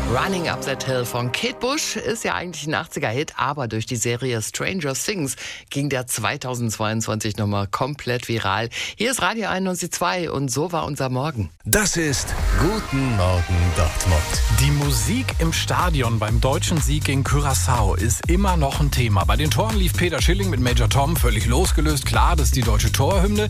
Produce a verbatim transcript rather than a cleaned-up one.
Running Up That Hill von Kate Bush ist ja eigentlich ein achtziger-Hit, aber durch die Serie Stranger Things ging der zweitausendzweiundzwanzig nochmal komplett viral. Hier ist Radio einundneunzig Komma zwei und so war unser Morgen. Das ist Guten Morgen Dortmund. Die Musik im Stadion beim deutschen Sieg gegen Curaçao ist immer noch ein Thema. Bei den Toren lief Peter Schilling mit Major Tom völlig losgelöst. Klar, das ist die deutsche Torhymne.